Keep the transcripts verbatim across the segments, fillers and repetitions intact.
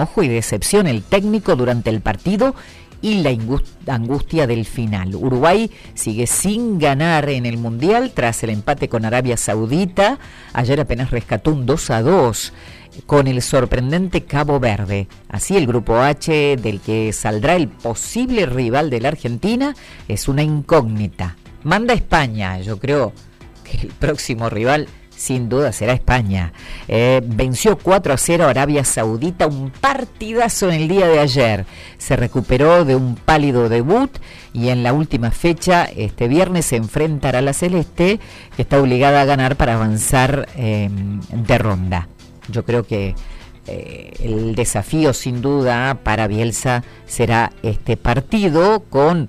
enojo y decepción el técnico durante el partido y la angustia del final. Uruguay sigue sin ganar en el Mundial tras el empate con Arabia Saudita. Ayer apenas rescató un dos a dos con el sorprendente Cabo Verde. Así el grupo H, del que saldrá el posible rival de la Argentina, es una incógnita. Manda España, yo creo que el próximo rival sin duda será España. Eh, venció cuatro a cero a Arabia Saudita, un partidazo en el día de ayer. Se recuperó de un pálido debut y en la última fecha, este viernes, se enfrentará a la Celeste, que está obligada a ganar para avanzar eh, de ronda. Yo creo que eh, el desafío sin duda para Bielsa será este partido con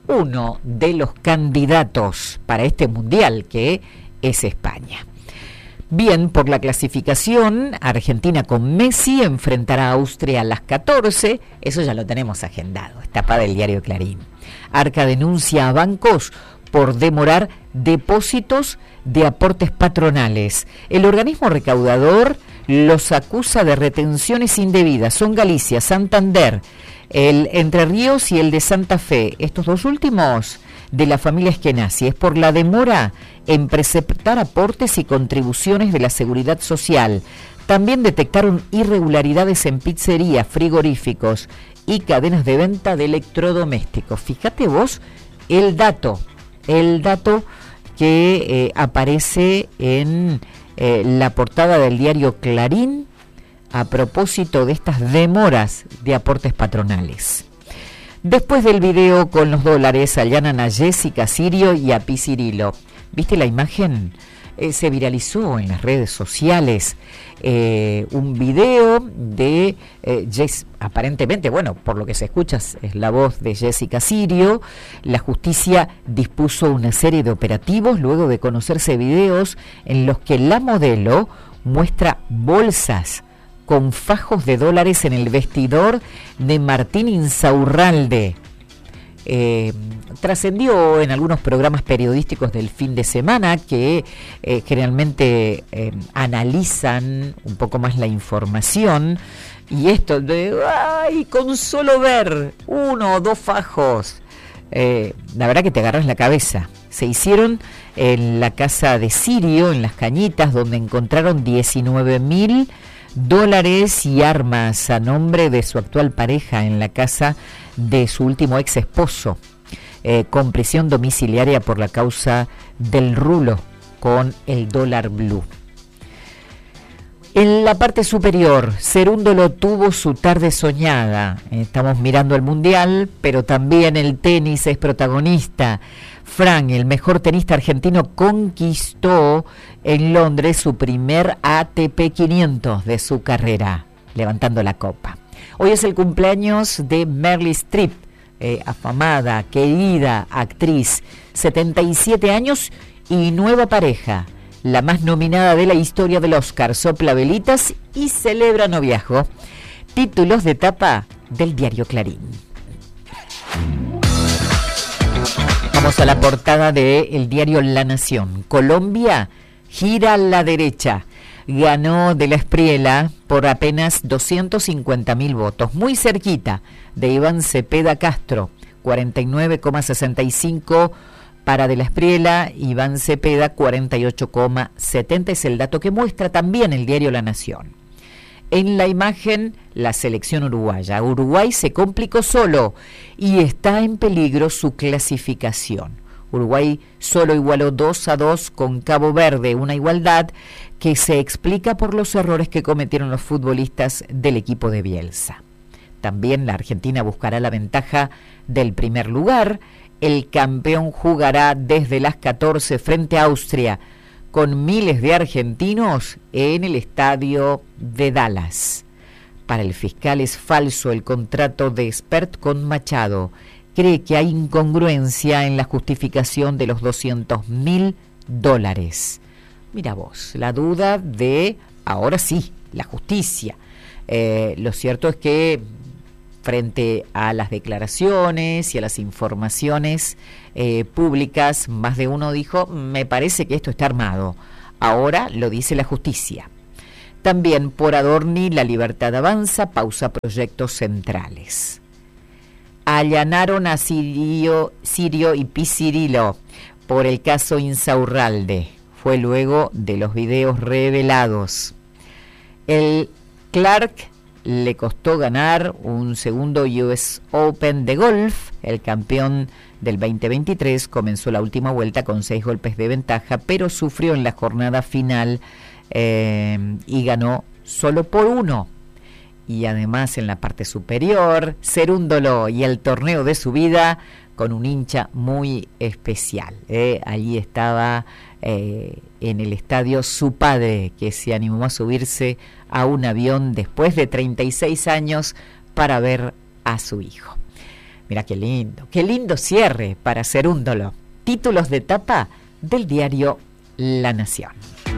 uno de los candidatos para este mundial, que es España. Bien, por la clasificación, Argentina con Messi enfrentará a Austria a las catorce, eso ya lo tenemos agendado, es tapa del diario Clarín. Arca denuncia a bancos por demorar depósitos de aportes patronales. El organismo recaudador los acusa de retenciones indebidas. Son Galicia, Santander, el Entre Ríos y el de Santa Fe. Estos dos últimos de la familia Eskenazi. Es por la demora en preceptar aportes y contribuciones de la Seguridad Social. También detectaron irregularidades en pizzerías, frigoríficos y cadenas de venta de electrodomésticos. Fíjate vos el dato, el dato que eh, aparece en eh, la portada del diario Clarín a propósito de estas demoras de aportes patronales. Después del video con los dólares, allanan a Jessica Sirio y a Pi Cirilo. ¿Viste la imagen? Eh, se viralizó en las redes sociales eh, un video de eh, Jess, aparentemente, bueno, por lo que se escucha es la voz de Jessica Sirio. La justicia dispuso una serie de operativos luego de conocerse videos en los que la modelo muestra bolsas con fajos de dólares en el vestidor de Martín Insaurralde. Eh, trascendió en algunos programas periodísticos del fin de semana que eh, generalmente eh, analizan un poco más la información, y esto de ¡ay! Con solo ver uno o dos fajos, eh, la verdad que te agarras la cabeza. Se hicieron en la casa de Sirio, en Las Cañitas, donde encontraron diecinueve mil dólares y armas a nombre de su actual pareja en la casa de su último ex esposo, eh, con prisión domiciliaria por la causa del rulo con el dólar blue. En la parte superior, Cerúndolo tuvo su tarde soñada. Estamos mirando el mundial, pero también el tenis es protagonista. Fran, el mejor tenista argentino, conquistó en Londres su primer A T P quinientos de su carrera, levantando la copa. Hoy es el cumpleaños de Meryl Streep, eh, afamada, querida actriz, setenta y siete años y nueva pareja, la más nominada de la historia del Oscar. Sopla velitas y celebra noviazgo. Títulos de tapa del diario Clarín. Vamos a la portada del diario La Nación. Colombia gira a la derecha. Ganó de la Espriella por apenas doscientos cincuenta mil votos, muy cerquita de Iván Cepeda Castro, cuarenta y nueve coma sesenta y cinco para de la Espriella, Iván Cepeda cuarenta y ocho coma setenta, es el dato que muestra también el diario La Nación. En la imagen, la selección uruguaya. Uruguay se complicó solo y está en peligro su clasificación. Uruguay solo igualó dos a dos con Cabo Verde, una igualdad que se explica por los errores que cometieron los futbolistas del equipo de Bielsa. También la Argentina buscará la ventaja del primer lugar. El campeón jugará desde las catorce frente a Austria, con miles de argentinos en el estadio de Dallas. Para el fiscal es falso el contrato de Spert con Machado. Cree que hay incongruencia en la justificación de los doscientos mil dólares. Mira vos, la duda de, ahora sí, la justicia. Eh, lo cierto es que frente a las declaraciones y a las informaciones eh, públicas, más de uno dijo, me parece que esto está armado. Ahora lo dice la justicia. También por Adorni, La Libertad Avanza, pausa proyectos centrales. Allanaron a Sirio, Sirio y Piscirilo por el caso Insaurralde. Fue luego de los videos revelados. El Clark le costó ganar un segundo U S Open de golf. El campeón del veinte veintitrés comenzó la última vuelta con seis golpes de ventaja, pero sufrió en la jornada final eh, y ganó solo por uno. Y además en la parte superior, Cerúndolo y el torneo de su vida con un hincha muy especial. ¿eh? Allí estaba eh, en el estadio su padre, que se animó a subirse a un avión después de treinta y seis años para ver a su hijo. Mira qué lindo, qué lindo cierre para Cerúndolo. Títulos de tapa del diario La Nación.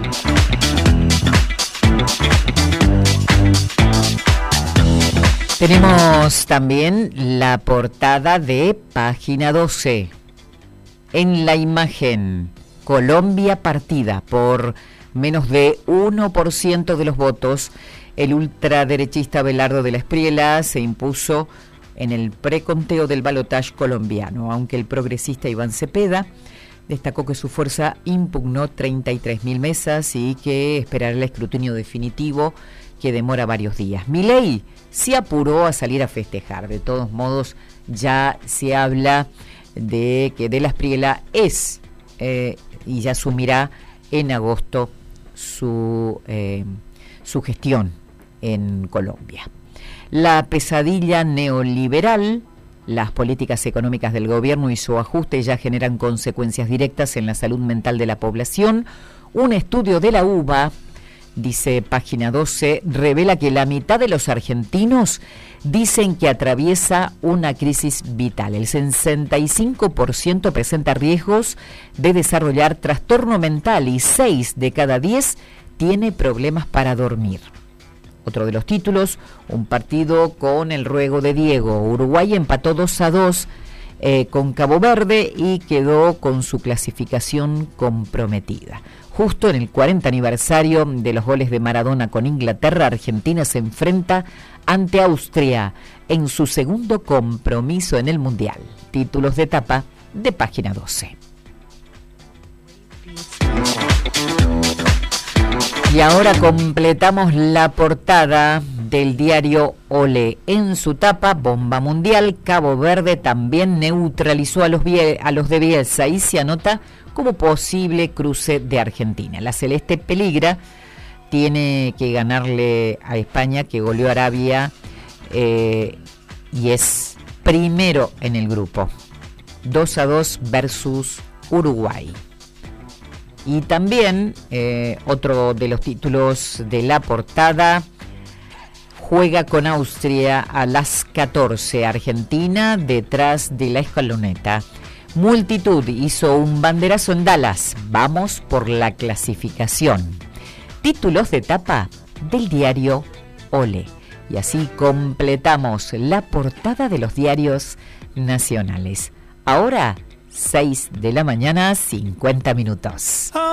Tenemos también la portada de Página doce. En la imagen, Colombia partida por menos de uno por ciento de los votos. El ultraderechista Abelardo de la Espriella se impuso en el preconteo del balotaje colombiano, aunque el progresista Iván Cepeda destacó que su fuerza impugnó treinta y tres mil mesas y que esperará el escrutinio definitivo, que demora varios días. Milei se apuró a salir a festejar. De todos modos, ya se habla de que de la Espriella es eh, y ya asumirá en agosto su, eh, su gestión en Colombia. La pesadilla neoliberal, las políticas económicas del gobierno y su ajuste ya generan consecuencias directas en la salud mental de la población. Un estudio de la U B A, dice Página doce, revela que la mitad de los argentinos dicen que atraviesa una crisis vital. El sesenta y cinco por ciento presenta riesgos de desarrollar trastorno mental y seis de cada diez tiene problemas para dormir. Otro de los títulos, un partido con el ruego de Diego. Uruguay empató dos a dos eh, con Cabo Verde y quedó con su clasificación comprometida. Justo en el cuarenta aniversario de los goles de Maradona con Inglaterra, Argentina se enfrenta ante Austria en su segundo compromiso en el Mundial. Títulos de tapa de Página doce. Y ahora completamos la portada del diario Olé. En su tapa, bomba mundial, Cabo Verde también neutralizó a los, Biel, a los de Bielsa y se anota como posible cruce de Argentina. La Celeste peligra, tiene que ganarle a España, que goleó a Arabia eh, y es primero en el grupo. dos a dos versus Uruguay. Y también eh, otro de los títulos de la portada, juega con Austria a las catorce, Argentina detrás de la escaloneta. Multitud hizo un banderazo en Dallas, vamos por la clasificación. Títulos de tapa del diario Olé. Y así completamos la portada de los diarios nacionales. Ahora, seis de la mañana, cincuenta minutos.